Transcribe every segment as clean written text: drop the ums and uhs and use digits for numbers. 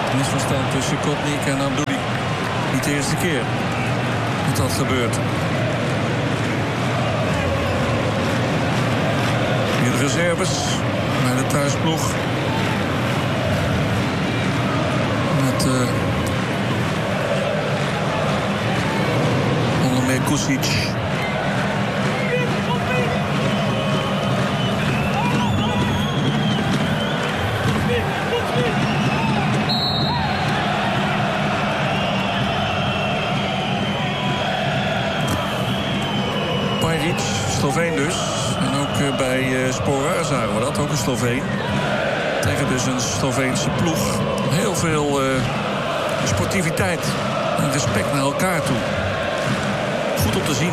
Misverstand tussen Kotnik en Amdouni. Niet de eerste keer dat gebeurt. Hier de reserves bij de thuisploeg. Met onder meer Kusic. Sloveen dus. En ook bij Spora zagen we dat, ook een Sloveen. Tegen dus een Sloveense ploeg. Heel veel sportiviteit en respect naar elkaar toe. Goed om te zien.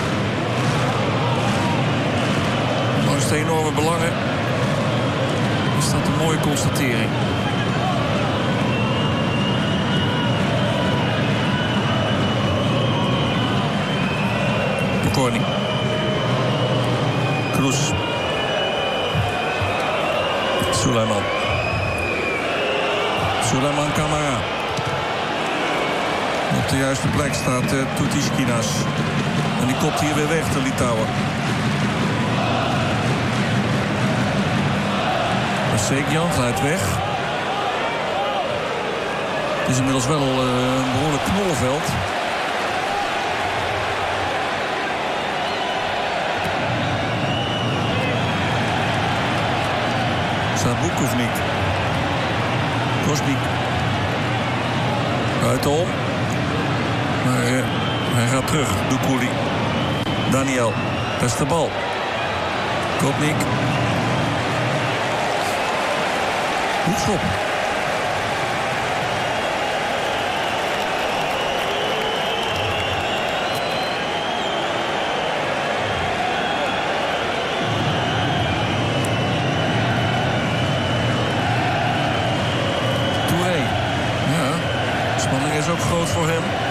Ondanks de enorme belangen is dat een mooie constatering. Pokorny. Kroes. Suleiman. Suleiman Camara. Op de juiste plek staat Toutiskinas. En die kopt hier weer weg, de Litouwen. Sekian glijdt weg. Het is inmiddels wel een behoorlijk knollenveld. Bukovnik. Kosnik. Buitenom. Maar hij gaat terug. Doukouli. Daniel. Beste bal. Kotnik. Hoekschop. Is ook groot voor hem.